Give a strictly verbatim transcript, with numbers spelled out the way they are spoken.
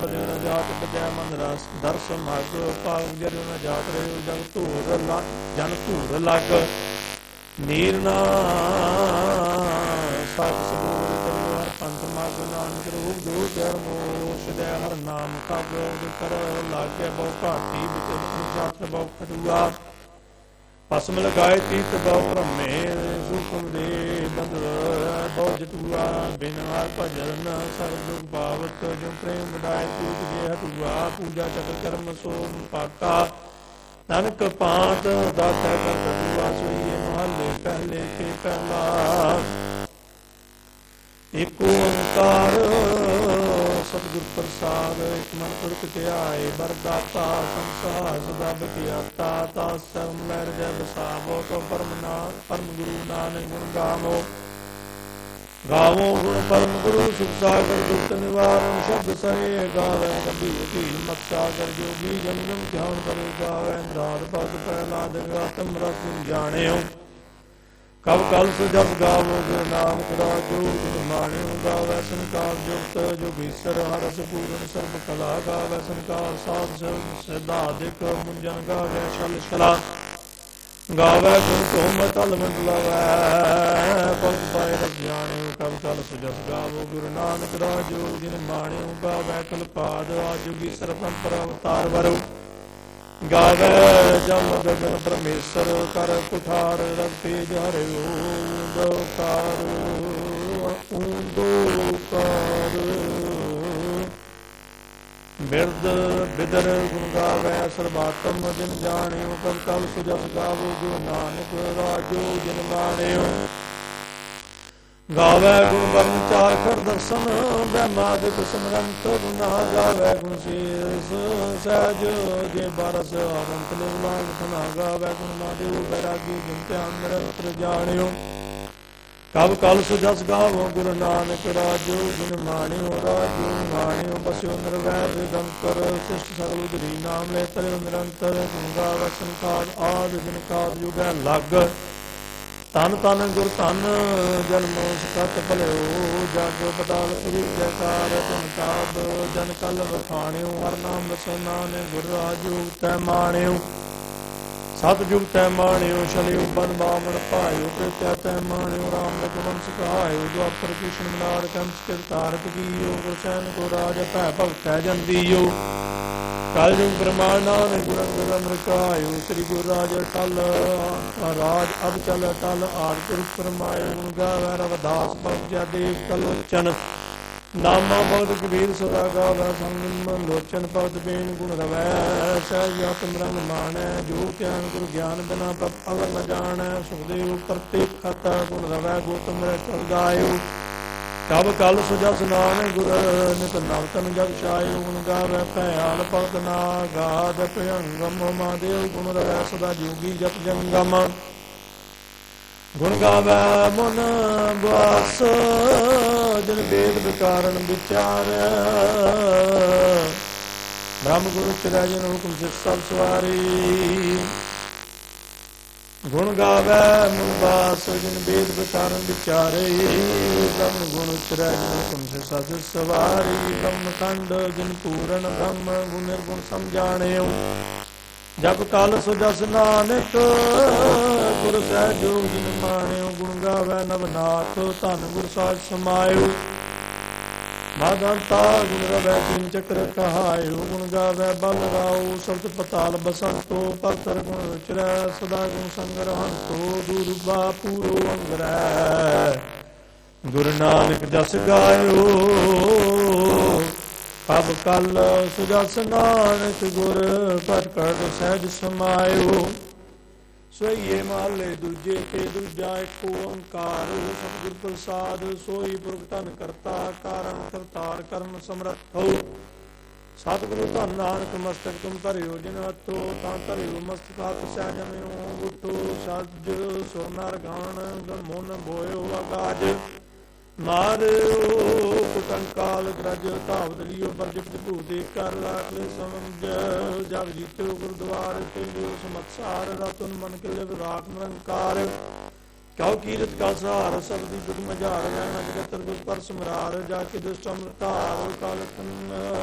ਬਦਿ ਨ ਜਾਤ ਬਜੈ ਮਨ ਰਸ ਦਰਸ ਮਗ ਪਾਉ ਜਰ ਨ ਜਾਤ ਰਹਿ ਜਗ ਧੂਰ ਜਨ ਧੂਰ ਲਗ ਨੀਰ ਨਾ ਸਤ ਸਬੂਰ ਤਲਵਾਰ ਪੰਥ ਮਗ ਨਾਨਕ ਰੂਪ ਜੋ ਜਰ ਮੋਸ਼ ਦੇ ਹਰ ਨਾਮ ਕਬ ਕਰ ਲਾਗੇ ਬਹੁ ਘਾਟੀ ਬਿਚ ਅਨੁਸਾਰ ਬਹੁ ਖਟੂਆ ਭਸਮ ਲਗਾਏ ਤੀਤ ਬਹੁ ਭ੍ਰਮੇ ਸੁਖਮ ਦੇ ਬੰਦ ਬਹੁ ਜਟੂਆ ਬਿਨ ਹਰ ਭਜਨ ਸਰਬ ਦੁਖ ਪਾਵਤ ਜੋ ਪ੍ਰੇਮ ਵਧਾਏ ਪੂਜ ਜੇ ਹਟੂਆ ਪੂਜਾ ਚਕ ਕਰਮ ਸੋ ਪਾਕਾ ਨਾਨਕ ਪਾਤ ਦਾਤਾ ਕਰ ਕਟੂਆ ਸੋਈਏ ਮਹੱਲੇ ਪਹਿਲੇ ਕੇ ਪਹਿਲਾ ਏਕ ਓੰਕਾਰ ਸਤਿਗੁਰ ਪ੍ਰਸਾਦ ਇਕ ਮਨ ਪੁਰਖ ਧਿਆਏ ਵਰਦਾਤਾ ਸੰਸਾਰ ਸਦਾ ਬਖਿਆਤਾ ਤਾ ਸਰਮ ਲਹਿ ਰਜੈ ਵਸਾਵੋ ਤੋ ਪਰਮ ਨਾਮ ਪਰਮ ਗੁਰੂ ਨਾਨਕ ਗੁਣ ਗਾਵੋ ਗਾਵੋ ਗੁਣ ਪਰਮ ਗੁਰੂ ਸੁਖ ਸਾਗਰ ਦੁਖ ਨਿਵਾਰਨ ਸ਼ਬਦ ਸਹੇ ਗਾਵੇ ਕਬੀਰ ਕੀ ਮਤ ਸਾਗਰ ਜੋਗੀ ਜਮ ਜਮ ਧਿਆਨ ਕਰੇ ਗਾਵੇ ਰਾਤ ਪਦ ਪਹਿਲਾਦ ਆਤਮ ਰਸ ਜਾਣਿਓ ਕਬ ਕਲ ਸੁਜਬ ਗਾਵੋ ਗੁਰੂ ਨਾਨਕ ਰਾਜੋ ਗੁਰੂ ਮਾਣਿਓ ਗਾਵੇ ਸੰਕਾਰ ਜੁਗਤ ਜੋਗੀਸਰ ਹਰਸ ਪੂਰਨ ਸਰਬ ਕਲਾ ਗਾਵੇ ਸੰਕਾਰ ਸਾਧ ਸਦਾ ਦਿਕ ਮੁੰਜਨ ਗਾਵੇ ਛਲ ਛਲਾ ਗਾਵੇ ਗੁਣ ਕੋਮ ਤਲ ਮੰਡਲਾਵੇ ਪਗ ਪਾਏ ਰਖਿਆਣਿਓ ਕਬ ਕਲ ਸੁਜਬ ਗਾਵੋ ਗੁਰੂ ਨਾਨਕ ਰਾਜੋ ਜਿਨ ਮਾਣਿਓ ਗਾਵੇ ਕਲਪਾਦ ਆਜੁਗੀ ਸਰਪੰਪਰ ਅਵਤਾਰ ਵਰੋ ਗਾਵੇ ਜਮ ਗਗਨ ਪਰਮੇਸ਼ਰ ਕਰ ਕੁਠਾਰ ਰਗ ਤੇਜ ਹਰਿਓ ਓੰਕਾਰ ਓੰਕਾਰ ਬਿਰਦ ਬਿਦਰ ਗੁਣ ਗਾਵੇ ਸਰਬਾਤਮ ਜਿਨ ਜਾਣਿਓ ਕਬ ਕਲ ਸੁਜਬ ਗਾਵੋ ਗੁਰੂ ਨਾਨਕ ਰਾਜੋ ਜਿਨ ਮਾਣਿਓ ਗਾਵੇ ਗੁਣ ਬਰਨ ਚਾਰ ਕਰ ਦਰਸ਼ਨ ਬ੍ਰਹਮਾਦਿਕ ਸਿਮਰੰਤ ਗੁਨਾ ਗਾਵੇ ਗੁਣ ਸੀਸ ਸਹਿਜ ਜੇ ਬਰਸ ਅਨੰਤ ਲੋਲਾਂਗ ਗੁਨਾ ਗਾਵੇ ਗੁਣ ਮਾਦਿਓ ਬੈਰਾਗੀ ਜਿਨ ਧਿਆਨ ਨਿਰੰਤਰ ਜਾਣਿਓ ਕਬ ਕਲ ਸੁਜਸ ਗਾਵੋ ਗੁਰੂ ਨਾਨਕ ਰਾਜੋ ਜਿਨ ਮਾਣਿਓ ਰਾਜੋ ਮਾਣਿਓ ਬਸਿਓ ਨਿਰਵੈਰ ਨਿਰੰਤਰ ਸਿਸ਼ਟ ਸਗਲ ਗੁਰੀ ਨਾਮ ਲੈ ਤਰਿਓ ਨਿਰੰਤਰ ਗੁਣ ਗਾਵੇ ਸੰਸਾਰ ਆਦਿ ਜਿਨ ਕਾਲ ਜੁਗੈ ਲਗ ਤਨ ਤਨ ਗੁਰ ਧਨ ਜਨਮੋ ਸਕਤ ਭਲਿਓ ਜਗ ਪਤਾਲ ਪੁਰੀ ਜੈਕਾਰ ਧੁਨ ਤਾਬ ਜਨ ਕਲ ਵਖਾਣਿਓ ਹਰ ਨਾਮ ਵਸੋ ਨਾਨਕ ਗੁਰ ਰਾਜੋ ਤੈ ਮਾਣਿਓ ਸਤ ਜੁਗ ਤੈ ਮਾਣਿਓ ਛਲਿਓ ਬਨ ਬਾਮਣ ਭਾਇਓ ਪ੍ਰਿਤਿਆ ਤੈ ਮਾਣਿਓ ਰਾਮ ਲਖਮਨ ਸਿਖਾਇਓ ਦੁਆਪਰ ਕ੍ਰਿਸ਼ਨ ਮਨਾਰ ਕੰਸ ਕਿਰਤਾਰਕ ਕੀਓ ਗੁਰਸੈਨ ਕੋ ਰਾਜ ਭੈ ਭਗਤੈ ਜਨ ਦੀਓ ਕਲ ਜੁਗ ਬ੍ਰਹਮਾਣ ਨਾਨਕ ਗੁਰ ਅੰਗਦ ਅਮ੍ਰਿਤਾਇਓ ਸ੍ਰੀ ਗੁਰੂ ਰਾਜ ਟਲ ਰਾਜ ਅਬ ਚਲ ਟਲ ਆਰ ਪੁਰਖ ਪਰਮਾਇ ਗੁਣ ਗਾਵੈ ਰਵਿਦਾਸ ਭਗਤਿ ਦੇਵ ਕਲੋਚਨ ਨਾਮਾ ਬਹੁਤ ਕਬੀਰ ਸਦਾ ਗਾਵੈ ਸੰਗਮ ਲੋਚਨ ਭਗਤ ਬੇਨ ਗੁਣ ਰਵੈ ਸਹਿਜ ਆਤਮ ਰੰਗ ਮਾਣੈ ਜੋ ਧਿਆਨ ਗੁਰੂ ਗਿਆਨ ਬਿਨਾ ਪ੍ਰਭ ਅਵਰ ਨ ਜਾਣੈ ਸੁਖਦੇਵ ਪ੍ਰਤੇਕ ਖਤ ਗੁਣ ਰਵੈ ਗੋਤਮ ਰਹਿ ਚਲ ਗਾਇਓ ਕਬ ਕਲ ਸੁਜਸ ਨਾਨਕ ਗੁਰ ਨਿਤ ਨਵ ਤਨ ਜਗ ਛਾਇਓ ਗੁਣ ਗਾਵੈ ਭੈਆਲ ਭਗਤ ਨਾ ਗਾਦ ਭਯੰਗਮ ਮਹਾਦੇਵ ਗੁਣ ਰਵੈ ਸਦਾ ਜੋਗੀ ਜਪ ਜੰਗਮ ਗੁਣ ਗਾਵੈ ਮਨ ਬਾਸ ਜਿਨ ਵੇਦ ਵਿਕਾਰਨ ਵਿਚਾਰ ਬ੍ਰਹਮ ਗੁਰੂ ਚਰੈ ਜਿਨ ਹੁਕਮ ਸਿਖ ਸਭ ਸਵਾਰੀ ਗੁਣ ਗਾਵੈ ਮਨ ਬਾਸ ਜਿਨ ਵੇਦ ਵਿਕਾਰਨ ਵਿਚਾਰੇ ਬ੍ਰਹਮ ਗੁਣ ਚਰੈ ਜਿਨ ਹੁਕਮ ਸਿਖ ਸਭ ਸਵਾਰੀ ਬ੍ਰਹਮ ਖੰਡ ਜਿਨ ਪੂਰਨ ਬ੍ਰਹਮ ਗੁਣ ਨਿਰਗੁਣ ਸਮਝਾਣਿਓ ਜਪ ਕਲ ਸੁਜਸ ਨਾਨਕ ਗੁਰ ਸਹਿ ਜੋਗ ਜਿਨ ਮਾਣਿਓ ਗੁਣ ਗਾਵੈ ਨਵਨਾਥ ਧੰਨ ਗੁਰ ਸਾਜ ਸਮਾਇਓ ਮਾਧੰਤਾ ਗੁਣ ਰਵੈ ਤਿਨ ਚੱਕਰ ਕਹਾਇਓ ਗੁਣ ਗਾਵੈ ਬਲ ਰਾਉ ਸਬਦ ਪਤਾਲ ਬਸੰਤੋ ਪਰਤਰ ਗੁਣ ਚਰੈ ਸਦਾ ਗੁਣ ਸੰਗਰ ਹੰਤੋ ਦੁਰਬਾ ਪੂਰੋ ਅੰਗਰੈ ਗੁਰੂ ਨਾਨਕ ਜਸ ਗਾਇਓ ਕਬ ਕਲ ਸੁਜਸ ਨਾਨਕ ਗੁਰ ਪ੍ਰਗਟ ਸਹਿਜ ਸਮਾਇਓ ਸੋਈਏ ਮਹੱਲੇ ਦੂਜੇ ਤੇ ਦੂਜਾ ਏਕ ਓੰਕਾਰ ਸਤਿਗੁਰ ਪ੍ਰਸਾਦ ਸੋਈ ਪੁਰਖ ਧਨ ਕਰਤਾ ਕਾਰਨ ਕਰਤਾਰ ਕਰਨ ਸਮਰੱਥ ਹੋ ਸਤਿਗੁਰੂ ਧੰਨ ਨਾਨਕ ਮਸਤਕ ਤੁਮ ਧਰਿਓ ਜਿਨ ਹੱਥੋ ਤਾਂ ਧਰਿਓ ਮਸਤਕ ਹੱਥ ਸਹਿ ਜਮਿਓ ਗੁੱਟੂ ਸੱਜ ਸੁਰਨਰ ਗਾਣ ਗਮੋਨ ਬੋਇਓ ਆਗਾਜ ਮਾਰਿਓ ਕੁਟੰਕਾਲ ਗ੍ਰਜ ਧਾਵਤ ਲਿਓ ਬਰਜਿਤ ਭੂਤੇ ਕਰ ਲਾਖਲੇ ਸਮਝ ਜਗ ਜੀਤੋ ਗੁਰਦੁਆਰ ਤੇ ਜੋ ਸਮਤਸਾਰ ਰਤਨ ਮਨ ਕੇ ਲਿਵ ਰਾਖ ਨਿਰੰਕਾਰ ਕਉ ਕੀਰਤ ਕਾ ਸਹਾਰ ਸਬਦੀ ਦੁਖ ਮਝਾਰ ਰਹਿਣਾ ਜਗਤਰ ਗੁਰ ਪਰ ਸਮਰਾਰ ਜਾ ਕੇ ਦੁਸ਼ਟ ਅਮਰਤਾਰ ਕਾਲਕਨ